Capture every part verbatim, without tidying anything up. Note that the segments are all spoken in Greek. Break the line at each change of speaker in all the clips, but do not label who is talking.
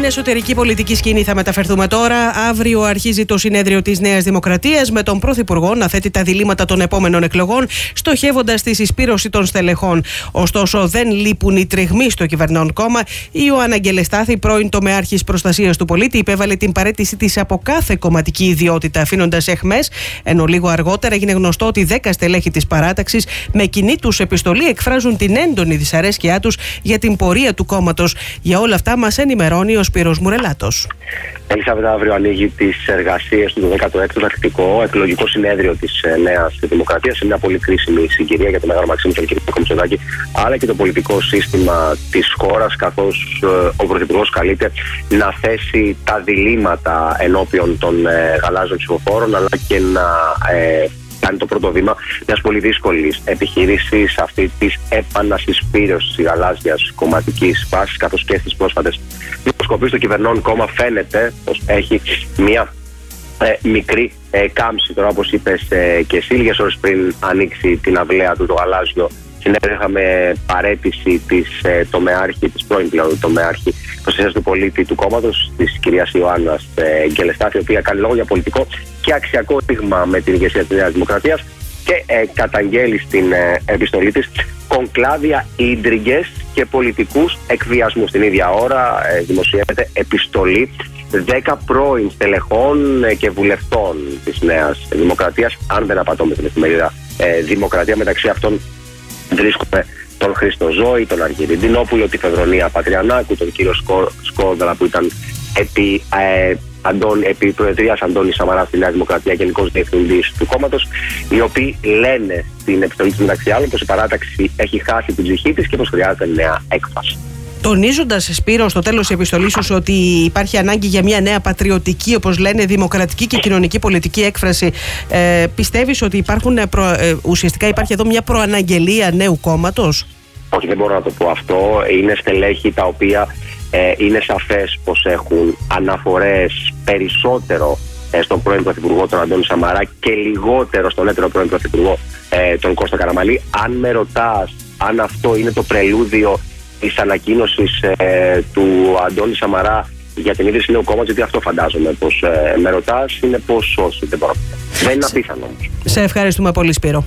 Στην εσωτερική πολιτική σκηνή θα μεταφερθούμε τώρα. Αύριο αρχίζει το συνέδριο της Νέας Δημοκρατίας με τον Πρωθυπουργό να θέτει τα διλήμματα των επόμενων εκλογών, στοχεύοντας τη συσπήρωση των στελεχών. Ωστόσο, δεν λείπουν οι τριγμοί στο κυβερνών κόμμα. Η Ιωάννα Αγγελεστάθη, πρώην τομεάρχης προστασίας του πολίτη, υπέβαλε την παραίτηση της από κάθε κομματική ιδιότητα, αφήνοντας εχμές, ενώ λίγο αργότερα έγινε γνωστό ότι δέκα στελέχη της παράταξης με κοινή τους επιστολή εκφράζουν την έντονη δυσαρέσκειά τους για την πορεία του κόμματος. Για όλα αυτά μας ενημερώνει ο Σπύρος Μουρελάτος.
Ελισάβεττα, αύριο ανοίγει τις εργασίες του δωδεκάτου έκτου τακτικό εκλογικό συνέδριο της Νέας Δημοκρατίας, σε μια πολύ κρίσιμη συγκυρία για τον Μεγάλο Μαξίμου, τον κ. Μητσοτάκη, αλλά και το πολιτικό σύστημα της χώρας, καθώς ε, ο Πρωθυπουργός καλείται να θέσει τα διλήμματα ενώπιον των ε, γαλάζιων ψηφοφόρων, αλλά και να ε, κάνει το πρώτο βήμα μιας πολύ δύσκολης επιχείρησης, αυτή της επανασυσπήρωσης της γαλάζιας κομματικής βάσης, καθώς και στις πρόσφατες δημοσκοπήσεις το κυβερνών κόμμα φαίνεται πως έχει μια ε, μικρή ε, κάμψη. Τώρα, όπως είπες ε, και εσύ, λίγες ώρες πριν ανοίξει την αυλαία του το γαλάζιο συνέδριο, είχαμε παραίτηση της ε, τομεάρχη, της πρώην πλέον τομεάρχη προστασίας του πολίτη του κόμματος, της κυρίας Ιωάννας ε, Αγγελεστάθη, η οποία κάνει λόγο για πολιτικό και αξιακό δείγμα με την ηγεσία της Νέας Δημοκρατίας και ε, καταγγέλει στην ε, επιστολή της κονκλάβια, ίντριγκες και πολιτικούς εκβιασμούς. Την ίδια ώρα ε, δημοσιεύεται επιστολή δέκα πρώην στελεχών ε, και βουλευτών της Νέας Δημοκρατίας, αν δεν απατώ με την εφημερίδα ε, Δημοκρατία. Μεταξύ αυτών βρίσκουμε τον Χρήστο Ζώη, τον Αργύρη Ντινόπουλο, τη Φεδρονία Πατριανάκου, τον κύριο Σκο, Σκόδρα, που ήταν επί, ε, Αντών, επί προεδρίας Αντώνη Σαμαρά στη Νέα Δημοκρατία, γενικός διευθυντής του κόμματος, οι οποίοι λένε στην επιστολή του μεταξύ άλλων πως η παράταξη έχει χάσει την ψυχή της και πως χρειάζεται νέα έκφραση.
Τονίζοντας, Σπύρο, στο τέλος της επιστολής σου ότι υπάρχει ανάγκη για μια νέα πατριωτική, όπως λένε, δημοκρατική και κοινωνική πολιτική έκφραση, ε, πιστεύεις ότι υπάρχουν, προ, ε, ουσιαστικά υπάρχει εδώ μια προαναγγελία νέου κόμματος?
Όχι, δεν μπορώ να το πω αυτό. Είναι στελέχη τα οποία ε, είναι σαφές πως έχουν αναφορές περισσότερο ε, στον πρώην Πρωθυπουργό τον Αντώνη Σαμαρά και λιγότερο στον έτερο πρώην Πρωθυπουργό ε, τον Κώστα Καραμανλή. Αν με ρωτάς αν αυτό είναι το πρελούδιο της ανακοίνωσης ε, του Αντώνη Σαμαρά για την ίδρυση νέου κόμματος, γιατί αυτό φαντάζομαι πως ε, με ρωτάς, είναι πως όχι, δεν μπορώ. Δεν είναι απίθανο όμως.
Σε ευχαριστούμε πολύ, Σπύρο.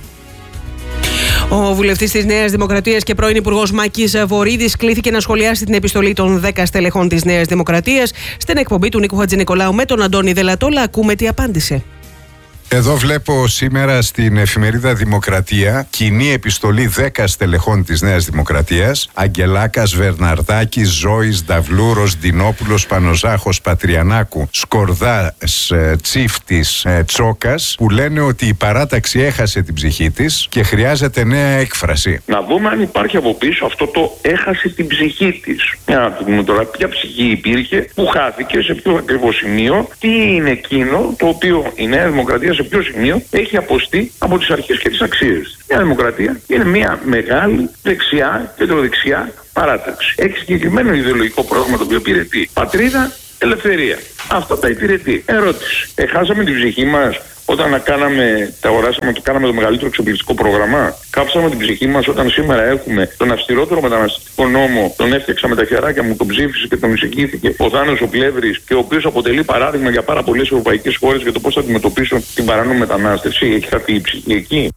Ο βουλευτής της Νέας Δημοκρατίας και πρώην Υπουργός Μάκης Βορίδης κλήθηκε να σχολιάσει την επιστολή των δέκα στελεχών της Νέας Δημοκρατίας στην εκπομπή του Νίκου Χατζηνικολάου με τον Αντώνη Δελατόλα. Ακούμε τι απάντησε.
Εδώ βλέπω σήμερα στην εφημερίδα Δημοκρατία κοινή επιστολή δέκα στελεχών της Νέας Δημοκρατίας: Αγγελάκας, Βερναρδάκης, Ζώης, Νταυλούρος, Ντινόπουλος, Πανοζάχος, Πατριανάκου, Σκορδάς, Τσίφτης, Τσόκας, που λένε ότι η παράταξη έχασε την ψυχή της και χρειάζεται νέα έκφραση.
Να δούμε αν υπάρχει από πίσω αυτό το έχασε την ψυχή της. Για να δούμε τώρα ποια ψυχή υπήρχε, που χάθηκε, σε ποιο ακριβώς σημείο, τι είναι εκείνο το οποίο η Νέα Δημοκρατία σε ποιο σημείο έχει αποστεί από τις αρχές και τις αξίες. Η Νέα Δημοκρατία είναι μια μεγάλη δεξιά, κεντροδεξιά παράταξη. Έχει συγκεκριμένο ιδεολογικό πρόγραμμα το οποίο υπηρετεί πατρίδα, ελευθερία. Αυτό τα υπηρετεί. Ερώτηση. Έχασαμε την ψυχή μας όταν κάναμε, τα αγοράσαμε και κάναμε το μεγαλύτερο εξοπλιστικό πρόγραμμα? Κάψαμε την ψυχή μας όταν σήμερα έχουμε τον αυστηρότερο μεταναστευτικό νόμο? Τον έφτιαξα με τα χεράκια μου, τον ψήφισε και τον εισηγήθηκε ο Θάνος ο Πλεύρης, και ο οποίος αποτελεί παράδειγμα για πάρα πολλές ευρωπαϊκές χώρες για το πώς θα αντιμετωπίσουν την παράνομη μετανάστευση. Έχει χαθεί η ψυχή εκεί?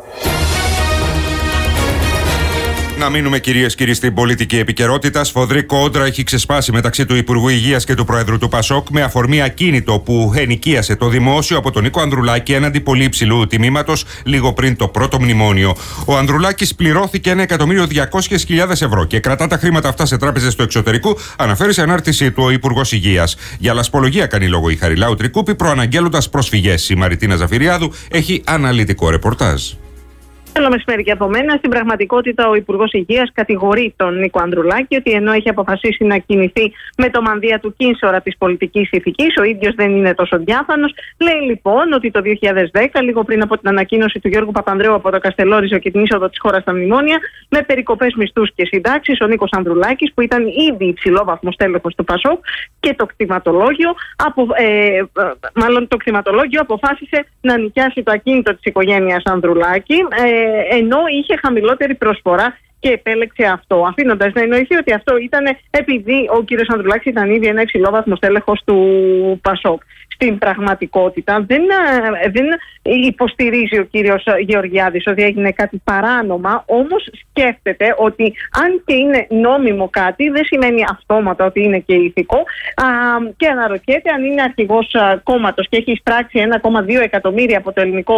Να μείνουμε, κυρίες και κύριοι, στην πολιτική επικαιρότητα. Σφοδρή κόντρα έχει ξεσπάσει μεταξύ του Υπουργού Υγείας και του Προέδρου του Πασόκ με αφορμή ακίνητο που ενοικίασε το δημόσιο από τον Νίκο Ανδρουλάκη έναντι πολύ υψηλού τιμήματος λίγο πριν το πρώτο μνημόνιο. Ο Ανδρουλάκης πληρώθηκε ένα εκατομμύριο διακόσιες χιλιάδες ευρώ και κρατά τα χρήματα αυτά σε τράπεζες του εξωτερικού, αναφέρει σε ανάρτησή του ο Υπουργός Υγείας. Για λασπολογία κάνει λόγο η Χαριλάου Τρικούπη, προαναγγέλλοντας προσφυγές. Η Μαριτίνα Ζαφυριάδου έχει αναλυτικό ρεπορτάζ.
Καλό μεσημέρι και από μένα. Στην πραγματικότητα, ο Υπουργός Υγείας κατηγορεί τον Νίκο Ανδρουλάκη ότι ενώ έχει αποφασίσει να κινηθεί με το μανδύα του κίνσορα της πολιτικής ηθικής, ο ίδιος δεν είναι τόσο διάφανος. Λέει λοιπόν ότι το δύο χιλιάδες δέκα, λίγο πριν από την ανακοίνωση του Γιώργου Παπανδρέου από το Καστελόριζο και την είσοδο της χώρας στα μνημόνια, με περικοπές μισθούς και συντάξεις, ο Νίκος Ανδρουλάκης, που ήταν ήδη υψηλόβαθμος τέλεχος του Πασόκ, και το κτηματολόγιο, απο, ε, μάλλον το κτηματολόγιο αποφάσισε να νοικιάσει το ακίνητο της οικογένειας Ανδρουλάκη, ε, ενώ είχε χαμηλότερη προσφορά και επέλεξε αυτό, αφήνοντας να εννοηθεί ότι αυτό ήταν επειδή ο κύριος Ανδρουλάκης ήταν ήδη ένα υψηλόβαθμο στέλεχος του Πασόκ. Στην πραγματικότητα δεν, δεν υποστηρίζει ο κύριος Γεωργιάδης ότι έγινε κάτι παράνομα, όμως σκέφτεται ότι αν και είναι νόμιμο κάτι δεν σημαίνει αυτόματα ότι είναι και ηθικό, α, και αναρωτιέται αν είναι αρχηγός κόμματος και έχει εισπράξει ένα κόμμα δύο εκατομμύρια από το ελληνικό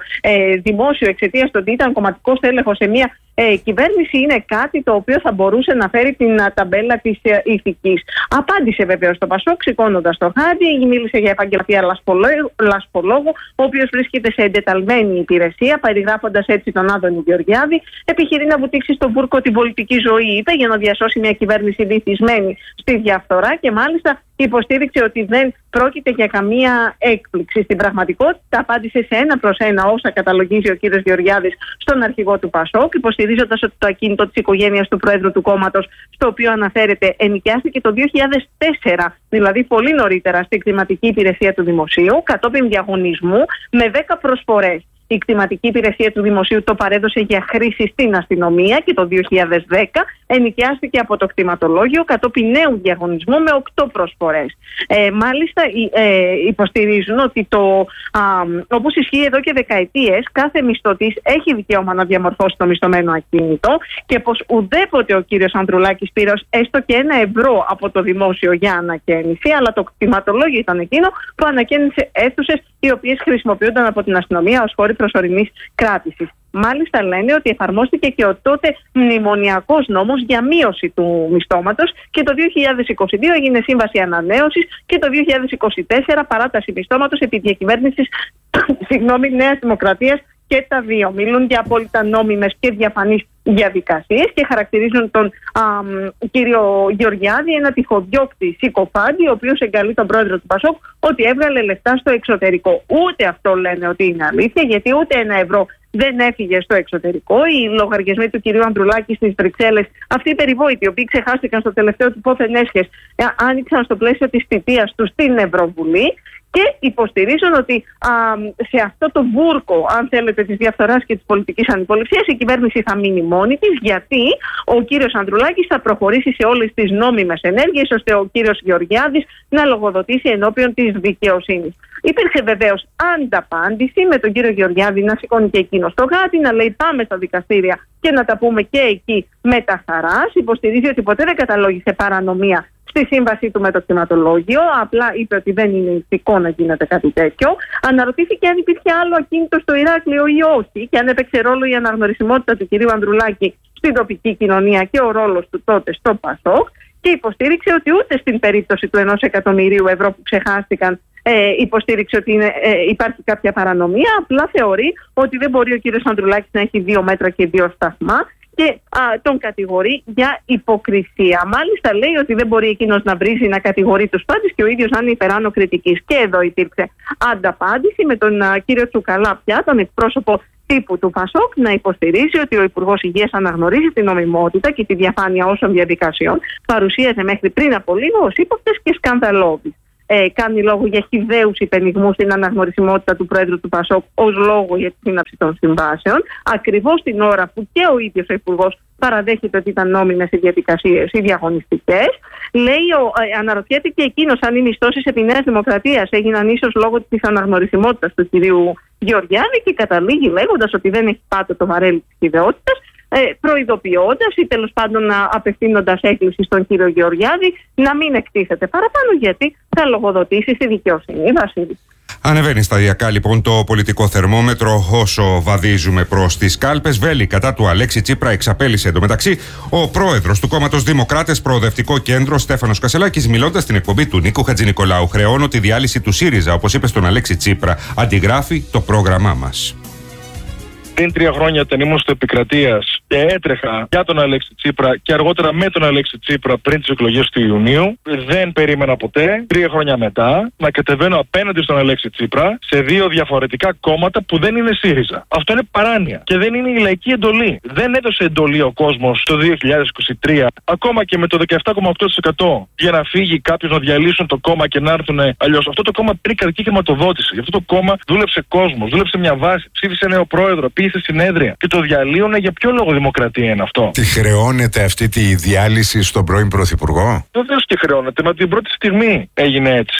ε, δημόσιο εξαιτίας του ότι ήταν κομματικός στέλεχος σε μια Ε, κυβέρνηση, είναι κάτι το οποίο θα μπορούσε να φέρει την α, ταμπέλα της ε, ηθικής. Απάντησε βεβαίως το Πασόκ, σηκώνοντας το χάδι, μίλησε για επαγγελματία λασπολόγο, ο οποίος βρίσκεται σε εντεταλμένη υπηρεσία, περιγράφοντας έτσι τον Άδωνη Γεωργιάδη. Επιχειρεί να βουτήξει στον βούρκο την πολιτική ζωή, είπε, για να διασώσει μια κυβέρνηση βυθισμένη στη διαφθορά, και μάλιστα υποστήριξε ότι δεν πρόκειται για καμία έκπληξη. Στην πραγματικότητα απάντησε σε ένα προς ένα όσα καταλογίζει ο κύριος Γεωργιάδης στον αρχηγό του Πασόκ, υποστηρίζοντας ότι το ακίνητο της οικογένειας του Προέδρου του κόμματος, στο οποίο αναφέρεται, ενοικιάστηκε το δύο χιλιάδες τέσσερα, δηλαδή πολύ νωρίτερα, στην κτηματική υπηρεσία του Δημοσίου, κατόπιν διαγωνισμού με δέκα προσφορές. Η κτηματική υπηρεσία του Δημοσίου το παρέδωσε για χρήση στην αστυνομία και το δύο χιλιάδες δέκα ενοικιάστηκε από το κτηματολόγιο κατόπιν νέου διαγωνισμού με οκτώ προσφορές. Ε, μάλιστα ε, υποστηρίζουν ότι το, α, όπως ισχύει εδώ και δεκαετίες, κάθε μισθωτής έχει δικαίωμα να διαμορφώσει το μισθωμένο ακίνητο και πως ουδέποτε ο κύριος Ανδρουλάκης πήρε έστω και ένα ευρώ από το δημόσιο για ανακαίνιση, αλλά το κτηματολόγιο ήταν εκείνο που ανακαίνισε αίθουσες οι οποίες χρησιμοποιούνταν από την αστυνομία ως χώροι προσωρινής κράτησης. Μάλιστα λένε ότι εφαρμόστηκε και ο τότε μνημονιακός νόμος για μείωση του μισθώματος και το δύο χιλιάδες είκοσι δύο έγινε σύμβαση ανανέωσης και το δύο χιλιάδες είκοσι τέσσερα παράταση μισθώματος επί διακυβέρνησης συγγνώμη, Νέας Δημοκρατίας, και τα δύο μιλούν για απόλυτα νόμιμες και διαφανείς διαδικασίες και χαρακτηρίζουν τον α, κύριο Γεωργιάδη ένα τυχοδιώκτη συκοφάντη, ο οποίος εγκαλεί τον πρόεδρο του Πασόκ ότι έβγαλε λεφτά στο εξωτερικό. Ούτε αυτό λένε ότι είναι αλήθεια, γιατί ούτε ένα ευρώ δεν έφυγε στο εξωτερικό. Οι λογαριασμοί του κυρίου Ανδρουλάκη στις Βρυξέλλες, αυτοί οι περιβόητοι, οι οποίοι ξεχάστηκαν στο τελευταίο του πόθεν έσχες, άνοιξαν στο πλαίσιο της θητείας του στην Ευρωβουλή. Και υποστηρίζουν ότι α, σε αυτό το βούρκο, αν θέλετε, της διαφθοράς και της πολιτικής ανυποληψίας, η κυβέρνηση θα μείνει μόνη της, γιατί ο κύριος Ανδρουλάκης θα προχωρήσει σε όλες τις νόμιμες ενέργειες, ώστε ο κύριος Γεωργιάδης να λογοδοτήσει ενώπιον της δικαιοσύνης. Υπήρξε βεβαίως ανταπάντηση με τον κύριο Γεωργιάδη να σηκώνει και εκείνο το γάτι, να λέει πάμε στα δικαστήρια και να τα πούμε και εκεί με τα χαράς. Υποστηρίζει ότι ποτέ δεν καταλόγησε παρανομία στη σύμβασή του με το κτηματολόγιο, απλά είπε ότι δεν είναι ηθικό να γίνεται κάτι τέτοιο. Αναρωτήθηκε αν υπήρχε άλλο ακίνητο στο Ηράκλειο ή όχι και αν έπαιξε ρόλο η αναγνωρισιμότητα του κυρίου Ανδρουλάκη στην τοπική κοινωνία και ο ρόλος του τότε στο Πασόκ, και υποστήριξε ότι ούτε στην περίπτωση του ενός εκατομμυρίου ευρώ που ξεχάστηκαν ε, υποστήριξε ότι είναι, ε, υπάρχει κάποια παρανομία. Απλά θεωρεί ότι δεν μπορεί ο κύριος Ανδρουλάκης να έχει δύο μέτρα και δύο σταθμά και α, τον κατηγορεί για υποκρισία. Μάλιστα λέει ότι δεν μπορεί εκείνος να βρίζει, να κατηγορεί τους πάντες και ο ίδιος να είναι υπεράνω κριτικής. Και εδώ υπήρξε ανταπάντηση με τον α, κύριο Τσουκαλά πια, τον εκπρόσωπο τύπου του Πασόκ, να υποστηρίζει ότι ο Υπουργός Υγείας αναγνωρίζει την νομιμότητα και τη διαφάνεια όσων διαδικασιών παρουσίαζε μέχρι πριν από λίγο ως ύποπτες και σκανδαλώδεις. Ε, κάνει λόγο για χυδαίους υπενιγμούς στην αναγνωρισιμότητα του Πρόεδρου του Πασόκ ως λόγο για τη σύναψη των συμβάσεων, ακριβώς την ώρα που και ο ίδιος ο Υπουργός παραδέχεται ότι ήταν νόμιμες οι διαδικασίες, οι διαγωνιστικές. Λέει, ο, ε, αναρωτιέται και εκείνος αν οι μισθώσεις επί Νέας Δημοκρατίας έγιναν ίσως λόγω της αναγνωρισιμότητας του κυρίου Γεωργιάδη, και καταλήγει λέγοντας ότι δεν έχει πάτο το βαρέλι της χυδαιότητας, Ε, προειδοποιώντας ή τέλος πάντων απευθύνοντας έκκληση στον κύριο Γεωργιάδη να μην εκτίθεται παραπάνω, γιατί θα λογοδοτήσει στη δικαιοσύνη. Βασίλη.
Ανεβαίνει σταδιακά λοιπόν το πολιτικό θερμόμετρο όσο βαδίζουμε προς τις κάλπες. Βέλη κατά του Αλέξη Τσίπρα εξαπέλυσε εντωμεταξύ ο πρόεδρος του κόμματος Δημοκράτες Προοδευτικό Κέντρο, Στέφανος Κασσελάκης, μιλώντας στην εκπομπή του Νίκου Χατζηνικολάου. Χρεώνω τη διάλυση του ΣΥΡΙΖΑ, όπως είπε στον Αλέξη Τσίπρα. Αντιγράφει το πρόγραμμά μας.
Πριν τρία χρόνια, όταν ήμουν στο Επικρατείας και έτρεχα για τον Αλέξη Τσίπρα και αργότερα με τον Αλέξη Τσίπρα πριν τις εκλογές του Ιουνίου, δεν περίμενα ποτέ, τρία χρόνια μετά, να κατεβαίνω απέναντι στον Αλέξη Τσίπρα σε δύο διαφορετικά κόμματα που δεν είναι ΣΥΡΙΖΑ. Αυτό είναι παράνοια και δεν είναι η λαϊκή εντολή. Δεν έδωσε εντολή ο κόσμος το δύο χιλιάδες είκοσι τρία, ακόμα και με το δεκαεπτά κόμμα οκτώ τοις εκατό, για να φύγει κάποιος να διαλύσουν το κόμμα και να έρθουν αλλιώς. Αυτό το κόμμα πήρε κρατική χρηματοδότηση. Γι' αυτό το κόμμα δούλεψε κόσμος, δούλεψε μια βάση, ψήφισε νέο πρόεδρο, πήγε σε συνέδρια και το διαλύουν. Για ποιο λόγο δημοκρατία είναι αυτό?
Τι χρεώνεται αυτή τη διάλυση στον πρώην Πρωθυπουργό?
Βεβαίως και χρεώνεται, μα την πρώτη στιγμή έγινε έτσι.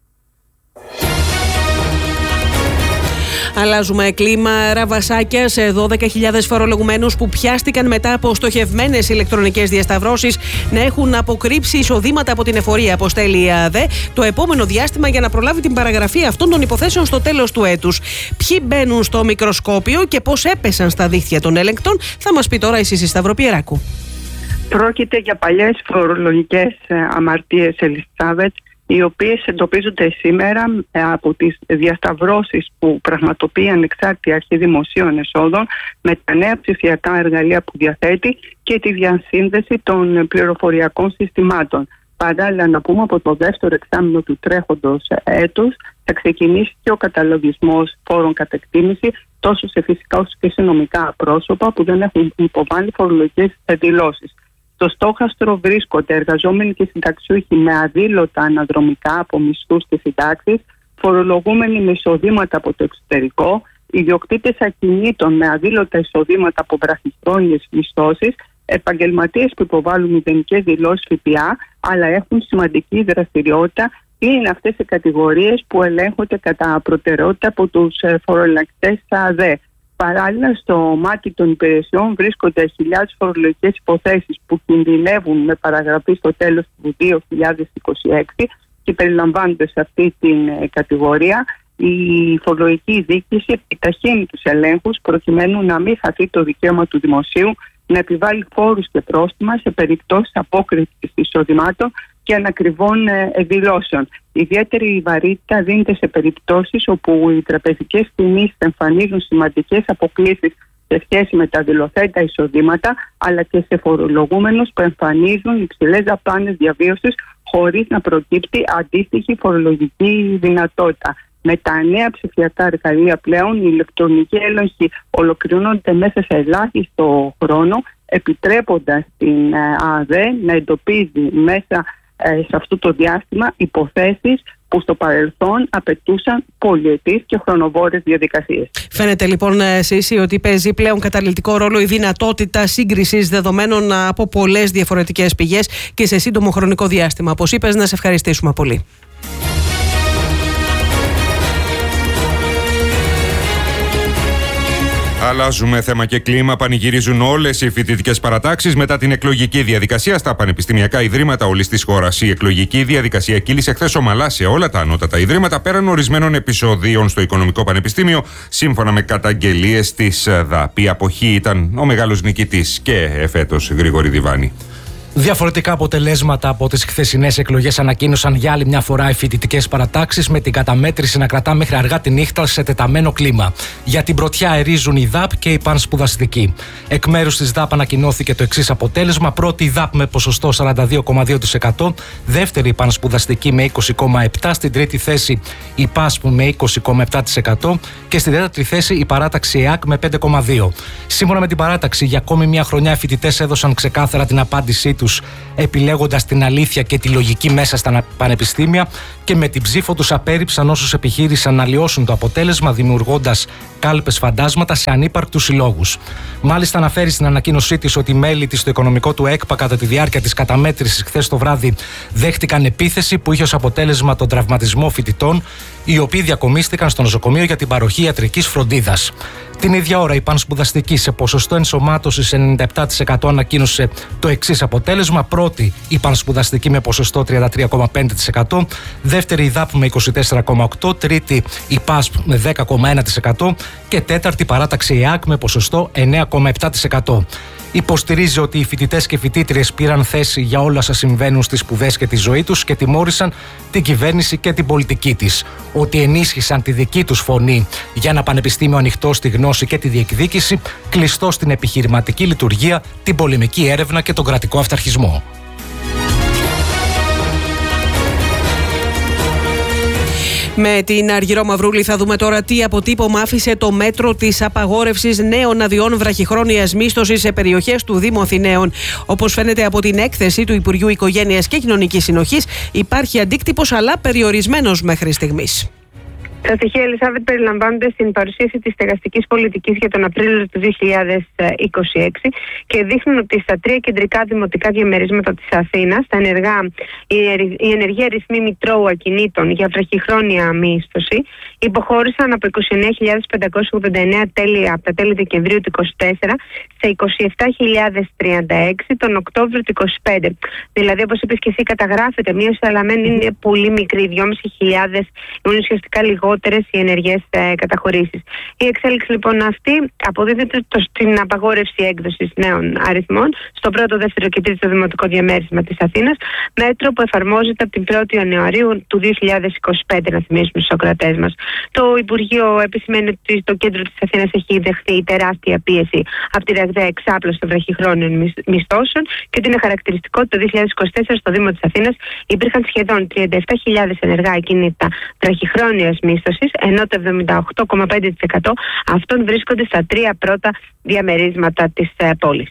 Αλλάζουμε κλίμα. Ραβασάκια σε δώδεκα χιλιάδες φορολογουμένους που πιάστηκαν μετά από στοχευμένες ηλεκτρονικές διασταυρώσεις να έχουν αποκρύψει εισοδήματα από την εφορία, αποστέλει η ΑΔΕ, το επόμενο διάστημα για να προλάβει την παραγραφή αυτών των υποθέσεων στο τέλος του έτους. Ποιοι μπαίνουν στο μικροσκόπιο και πώς έπεσαν στα δίχτυα των έλεγκτων, θα μας πει τώρα η Σύση Σταυροπιεράκου.
Πρόκειται για παλιές φορολογικές αμαρτίες, Ελισάβετ, οι οποίες εντοπίζονται σήμερα από τις διασταυρώσεις που πραγματοποιεί ανεξάρτητη αρχή δημοσίων εσόδων με τα νέα ψηφιακά εργαλεία που διαθέτει και τη διασύνδεση των πληροφοριακών συστημάτων. Παράλληλα, να πούμε από το δεύτερο εξάμηνο του τρέχοντος έτους θα ξεκινήσει και ο καταλογισμός φόρων κατ' εκτίμηση τόσο σε φυσικά όσο και σε νομικά πρόσωπα που δεν έχουν υποβάλει φορολογικές δηλώσεις. Στο στόχαστρο βρίσκονται εργαζόμενοι και συνταξιούχοι με αδήλωτα αναδρομικά από μισθούς και συντάξεις, φορολογούμενοι με εισοδήματα από το εξωτερικό, ιδιοκτήτες ακινήτων με αδήλωτα εισοδήματα από βραχυχρόνιες μισθώσεις, επαγγελματίες που υποβάλλουν μηδενικές δηλώσεις ΦΠΑ, αλλά έχουν σημαντική δραστηριότητα ή είναι αυτές οι κατηγορίες που ελέγχονται κατά προτεραιότητα από τους φορολακτές ΑΔΕ. Παράλληλα, στο μάτι των υπηρεσιών βρίσκονται χιλιάδες φορολογικές υποθέσεις που κινδυνεύουν με παραγραφή στο τέλος του δύο χιλιάδες είκοσι έξι και περιλαμβάνονται σε αυτή την κατηγορία. Η φορολογική διοίκηση επιταχύνει τους ελέγχους προκειμένου να μην χαθεί το δικαίωμα του δημοσίου να επιβάλλει φόρους και πρόστιμα σε περιπτώσεις απόκρυψης εισοδημάτων και ανακριβών εκδηλώσεων. Ιδιαίτερη βαρύτητα δίνεται σε περιπτώσεις όπου οι τραπεζικές τιμές εμφανίζουν σημαντικές αποκλίσεις σε σχέση με τα δηλωθέντα εισοδήματα, αλλά και σε φορολογούμενους που εμφανίζουν υψηλές δαπάνες διαβίωσης χωρίς να προκύπτει αντίστοιχη φορολογική δυνατότητα. Με τα νέα ψηφιακά εργαλεία πλέον, οι ηλεκτρονικοί έλεγχοι ολοκληρώνονται μέσα σε ελάχιστο χρόνο, επιτρέποντας την ΑΔΕ να εντοπίζει μέσα σε αυτό το διάστημα υποθέσεις που στο παρελθόν απαιτούσαν πολυετής και χρονοβόρες διαδικασίες.
Φαίνεται λοιπόν, Σύση, ότι παίζει πλέον καταλυτικό ρόλο η δυνατότητα σύγκρισης δεδομένων από πολλές διαφορετικές πηγές και σε σύντομο χρονικό διάστημα. Όπως είπες, να σε ευχαριστήσουμε πολύ.
Αλλάζουμε θέμα και κλίμα. Πανηγυρίζουν όλες οι φοιτητικές παρατάξεις μετά την εκλογική διαδικασία στα πανεπιστημιακά ιδρύματα όλης της χώρας. Η εκλογική διαδικασία κύλησε χθες ομαλά σε όλα τα ανώτατα ιδρύματα πέραν ορισμένων επεισοδίων στο Οικονομικό Πανεπιστήμιο, σύμφωνα με καταγγελίες της ΔΑΠ. Η αποχή ήταν ο μεγάλος νικητής και εφέτος, Γρηγόρη Διβάνη.
Διαφορετικά αποτελέσματα από τις χθεσινές εκλογές ανακοίνωσαν για άλλη μια φορά οι φοιτητικές παρατάξεις, με την καταμέτρηση να κρατά μέχρι αργά τη νύχτα σε τεταμένο κλίμα. Για την πρωτιά αερίζουν η ΔΑΠ και η πανσπουδαστική. Εκ μέρους της ΔΑΠ ανακοινώθηκε το εξής αποτέλεσμα: πρώτη η ΔΑΠ με ποσοστό σαράντα δύο κόμμα δύο τοις εκατό, δεύτερη η πανσπουδαστική με είκοσι κόμμα επτά τοις εκατό, στην τρίτη θέση η ΠΑΣΠ με είκοσι κόμμα επτά τοις εκατό και στην τέταρτη θέση η παράταξη ΕΑΚ με πέντε κόμμα δύο τοις εκατό. Σύμφωνα με την παράταξη, για ακόμη μια χρονιά οι φοιτητές έδωσαν ξεκάθαρα την απάντησή τους, επιλέγοντας την αλήθεια και τη λογική μέσα στα πανεπιστήμια, και με την ψήφο τους απέρριψαν όσους επιχείρησαν να λιώσουν το αποτέλεσμα, δημιουργώντας κάλπες φαντάσματα σε ανύπαρκτους συλλόγους. Μάλιστα, αναφέρει στην ανακοίνωσή της ότι οι μέλη της στο οικονομικό του ΕΚΠΑ κατά τη διάρκεια της καταμέτρησης χθες το βράδυ δέχτηκαν επίθεση που είχε ως αποτέλεσμα τον τραυματισμό φοιτητών, οι οποίοι διακομίστηκαν στο νοσοκομείο για την παροχή ιατρικής φροντίδας. Την ίδια ώρα, η πανσπουδαστική σε ποσοστό ενσωμάτωσης ενενήντα επτά τοις εκατό ανακοίνωσε το εξής αποτέλεσμα: πρώτη η πανσπουδαστική με ποσοστό τριάντα τρία κόμμα πέντε τοις εκατό, δεύτερη η ΔΑΠ με είκοσι τέσσερα κόμμα οκτώ τοις εκατό, τρίτη η ΠΑΣΠ με δέκα κόμμα ένα τοις εκατό και τέταρτη η παράταξη ΕΑΚ με ποσοστό εννέα κόμμα επτά τοις εκατό. Υποστηρίζει ότι οι φοιτητές και φοιτήτριες πήραν θέση για όλα όσα συμβαίνουν στις σπουδές και τη ζωή τους και τιμώρησαν την κυβέρνηση και την πολιτική της. Ότι ενίσχυσαν τη δική τους φωνή για ένα πανεπιστήμιο ανοιχτό στη γνώση και τη διεκδίκηση, κλειστό στην επιχειρηματική λειτουργία, την πολεμική έρευνα και τον κρατικό αυταρχισμό.
Με την Αργυρό Μαυρούλη θα δούμε τώρα τι αποτύπωμα άφησε το μέτρο της απαγόρευσης νέων αδειών βραχυχρόνιας μίσθωσης σε περιοχές του Δήμου Αθηναίων. Όπως φαίνεται από την έκθεση του Υπουργείου Οικογένειας και Κοινωνικής Συνοχής, υπάρχει αντίκτυπος αλλά περιορισμένος μέχρι στιγμής.
Τα στοιχεία, Ελισάβετ, περιλαμβάνονται στην παρουσίαση της στεγαστικής πολιτικής για τον Απρίλιο του δύο χιλιάδες είκοσι έξι και δείχνουν ότι στα τρία κεντρικά δημοτικά διαμερίσματα της Αθήνας, τα ενεργά, η ενεργή αριθμή μητρώου ακινήτων για βραχυχρόνια μίσθωση υποχώρησαν από είκοσι εννέα χιλιάδες πεντακόσια ογδόντα εννέα τέλη από τα τέλη Δεκεμβρίου του είκοσι τέσσερα σε είκοσι επτά χιλιάδες τριάντα έξι τον Οκτώβριο του είκοσι πέντε. Δηλαδή, όπως είπες και εσύ, καταγράφεται μείωση, αλλά μεν είναι πολύ μικρή, δυόμισι χιλιάδες, είναι ουσιαστικά λιγότερες οι ενεργές ε, καταχωρήσεις. Η εξέλιξη λοιπόν αυτή αποδίδεται στην απαγόρευση έκδοσης νέων αριθμών στο πρώτο, δεύτερο και τρίτο δημοτικό διαμέρισμα της Αθήνας, μέτρο που εφαρμόζεται από την πρώτη Ιανουαρίου του δύο χιλιάδες είκοσι πέντε, να θυμίσουμε στους ακροατές μας. Το Υπουργείο επισημαίνει ότι το κέντρο της Αθήνας έχει δεχθεί τεράστια πίεση από τη ραγδαία εξάπλωση των βραχυχρόνιων μισθώσεων και ότι είναι χαρακτηριστικό ότι το δύο χιλιάδες είκοσι τέσσερα στο Δήμο της Αθήνας υπήρχαν σχεδόν τριάντα επτά χιλιάδες ενεργά ακίνητα βραχυχρόνιας μίσθωσης, ενώ το εβδομήντα οκτώ κόμμα πέντε τοις εκατό αυτών βρίσκονται στα τρία πρώτα διαμερίσματα της ε, πόλης.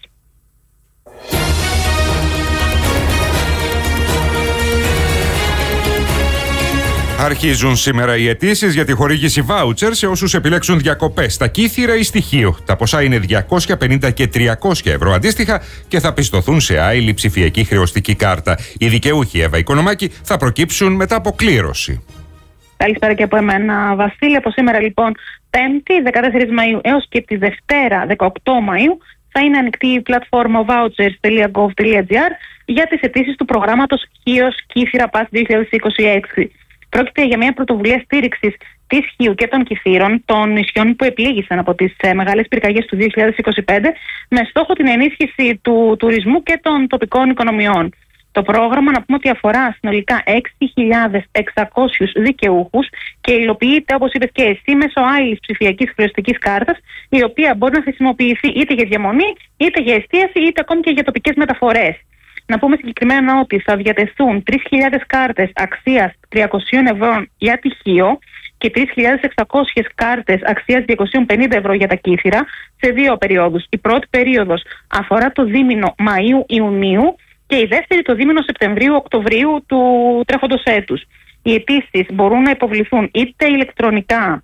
Αρχίζουν σήμερα οι αιτήσεις για τη χορήγηση βάουτσερ σε όσους επιλέξουν διακοπές στα Κύθυρα ή στοιχείο. Τα ποσά είναι διακόσια πενήντα και τριακόσια ευρώ αντίστοιχα και θα πιστωθούν σε άειλη ψηφιακή χρεωστική κάρτα. Οι δικαιούχοι, Εύα Οικονομάκη, θα προκύψουν μετά από κλήρωση.
Καλησπέρα και από εμένα, Βασίλη. Από σήμερα λοιπόν Πέμπτη, δεκατέσσερις Μαΐου έως και τη Δευτέρα, δεκαοκτώ Μαΐου, θα είναι ανοιχτή η πλατφόρμα vouchers τελεία gov τελεία gr για τις αιτήσεις του προγράμματος Χίος Κύθυρα Pass δύο χιλιάδες είκοσι έξι. Πρόκειται για μια πρωτοβουλία στήριξης της Χίου και των Κυθύρων, των νησιών που επλήγησαν από τις ε, μεγάλες πυρκαγιές του δύο χιλιάδες είκοσι πέντε, με στόχο την ενίσχυση του τουρισμού και των τοπικών οικονομιών. Το πρόγραμμα, να πούμε ότι αφορά συνολικά έξι χιλιάδες εξακόσιους δικαιούχους και υλοποιείται, όπως είπες και εσύ, μέσω άειλης ψηφιακής χρεωστικής κάρτας, η οποία μπορεί να χρησιμοποιηθεί είτε για διαμονή, είτε για εστίαση, είτε ακόμη και για τοπικές μεταφορές. Να πούμε συγκεκριμένα ότι θα διατεθούν τρεις χιλιάδες κάρτες αξίας τριακόσια ευρώ για τη Χίο και τρεις χιλιάδες εξακόσιες κάρτες αξίας διακόσια πενήντα ευρώ για τα Κύθυρα σε δύο περίοδους. Η πρώτη περίοδος αφορά το δίμηνο Μαΐου-Ιουνίου και η δεύτερη το δίμηνο Σεπτεμβρίου-Οκτωβρίου του τρέχοντος έτους. Οι αιτήσεις μπορούν να υποβληθούν είτε ηλεκτρονικά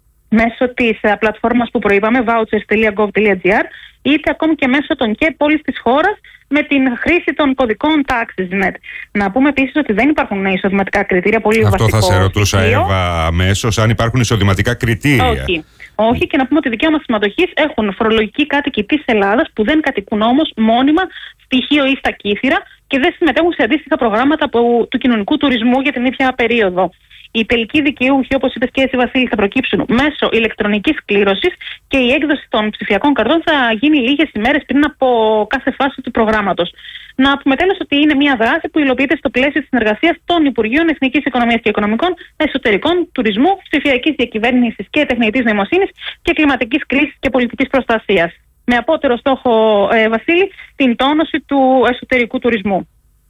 μέσω της uh, πλατφόρμας που προείπαμε, vouchers τελεία gov τελεία gr, είτε ακόμη και μέσω των και πόλης της χώρας με την χρήση των κωδικών TaxisNet. Να πούμε επίσης ότι δεν υπάρχουν εισοδηματικά κριτήρια, πολύ
Αυτό
βασικό.
Αυτό θα σε ρωτούσα, Εύα, αμέσως, αν υπάρχουν εισοδηματικά κριτήρια.
Όχι. Όχι, και να πούμε ότι δικαίωμα συμμετοχής έχουν φορολογικοί κάτοικοι της Ελλάδας που δεν κατοικούν όμως μόνιμα στη Χίο ή στα Κύθυρα και δεν συμμετέχουν σε αντίστοιχα προγράμματα που, του κοινωνικού τουρισμού για την ίδια περίοδο. Οι τελικοί δικαιούχοι, όπως είπες και εσύ, Βασίλη, θα προκύψουν μέσω ηλεκτρονικής κλήρωσης και η έκδοση των ψηφιακών καρτών θα γίνει λίγες ημέρες πριν από κάθε φάση του προγράμματος. Να πούμε τέλος ότι είναι μια δράση που υλοποιείται στο πλαίσιο της συνεργασίας των Υπουργείων Εθνικής Οικονομίας και Οικονομικών, Εσωτερικών, Τουρισμού, Ψηφιακής Διακυβέρνησης και Τεχνητής Νοημοσύνης και Κλιματικής Κρίσης και Πολιτικής Προστασίας. Με απότερο στόχο, ε, Βασίλη, την τόνωση του εσωτερικού τουρισμού.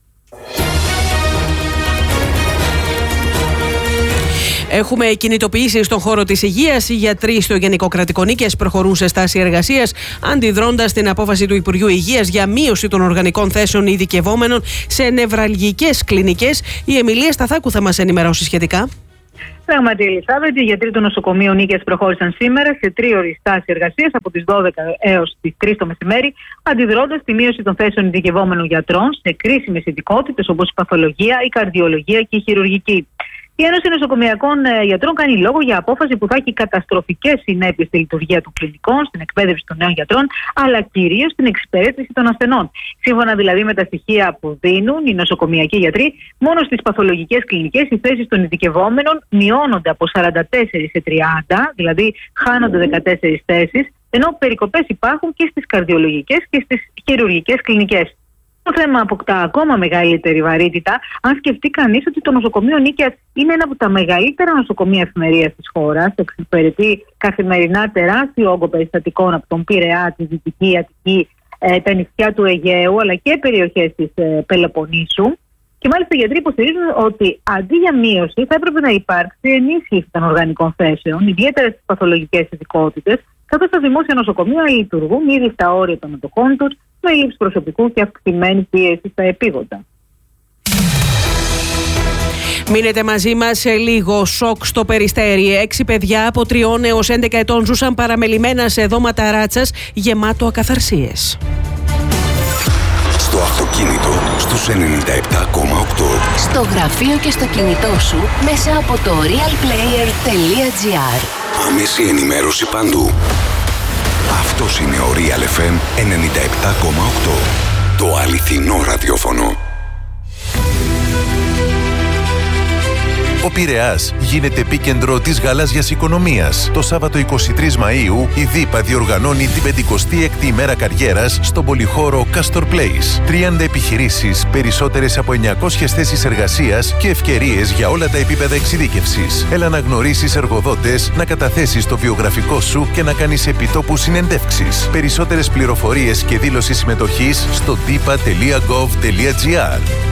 Έχουμε κινητοποιήσει στον χώρο της υγείας. Οι γιατροί στο Γενικό Κρατικό Νίκαιας προχωρούν σε στάση εργασίας, αντιδρώντας την απόφαση του Υπουργείου Υγείας για μείωση των οργανικών θέσεων ειδικευόμενων σε νευραλγικές κλινικές. Η Εμιλία Σταθάκου θα μας ενημερώσει σχετικά.
Πράγματι, Ελισάβετ, οι γιατροί του νοσοκομείου Νίκαιας προχώρησαν σήμερα σε τρίωρη στάση εργασίας από τις δώδεκα έως τις τρεις το μεσημέρι, αντιδρώντας τη μείωση των θέσεων ειδικευόμενων γιατρών σε κρίσιμες ειδικότητες όπως η παθολογία, η καρδιολογία και η χειρουργική. Η Ένωση Νοσοκομειακών Γιατρών κάνει λόγο για απόφαση που θα έχει καταστροφικές συνέπειες στη λειτουργία των κλινικών, στην εκπαίδευση των νέων γιατρών, αλλά κυρίως στην εξυπηρέτηση των ασθενών. Σύμφωνα δηλαδή με τα στοιχεία που δίνουν οι νοσοκομειακοί γιατροί, μόνο στις παθολογικές κλινικές οι θέσεις των ειδικευόμενων μειώνονται από σαράντα τέσσερα σε τριάντα, δηλαδή χάνονται δεκατέσσερις θέσεις, ενώ περικοπές υπάρχουν και στις καρδιολογικές και στις χειρουργικές κλινικές. Το θέμα αποκτά ακόμα μεγαλύτερη βαρύτητα αν σκεφτεί κανείς ότι το νοσοκομείο Νίκαιας είναι ένα από τα μεγαλύτερα νοσοκομεία εφημερίας της χώρας. Εξυπηρετεί καθημερινά τεράστιο όγκο περιστατικών από τον Πειραιά, τη Δυτική Αττική, ε, τα νησιά του Αιγαίου αλλά και περιοχές της ε, Πελοποννήσου. Και μάλιστα οι γιατροί υποστηρίζουν ότι αντί για μείωση θα έπρεπε να υπάρξει ενίσχυση των οργανικών θέσεων, ιδιαίτερα στις παθολογικές ειδικότητες, καθώς τα δημόσια νοσοκομεία λειτουργούν ήδη στα όρια των μετοχών τους, με έλλειψη προσωπικού και αυξημένη πίεση στα επίγοντα.
Μείνετε μαζί μας σε λίγο. Σοκ στο Περιστέρι. Έξι παιδιά από τριών έως έντεκα ετών ζούσαν παραμελημένα σε δώματα ράτσας γεμάτο ακαθαρσίες.
Στο αυτοκίνητο στους ενενήντα επτά κόμμα οκτώ.
Στο γραφείο και στο κινητό σου μέσα από το realplayer τελεία gr.
Άμεση ενημέρωση παντού. Αυτός είναι ο Real εφ εμ ενενήντα επτά κόμμα οκτώ. Το αληθινό ραδιόφωνο. Ο Πειραιάς γίνεται επίκεντρο της γαλάζιας οικονομίας. Το Σάββατο εικοστή τρίτη Μαΐου η ΔΥΠΑ διοργανώνει την πενηκοστή έκτη ημέρα καριέρας στον πολυχώρο Castor Place. τριάντα επιχειρήσεις, περισσότερες από εννιακόσιες θέσεις εργασίας και ευκαιρίες για όλα τα επίπεδα εξειδίκευσης. Έλα να γνωρίσεις εργοδότες, να καταθέσεις το βιογραφικό σου και να κάνεις επιτόπου συνεντεύξεις. Περισσότερες πληροφορίες και δήλωση συμμετοχής στο dipa τελεία gov τελεία gr.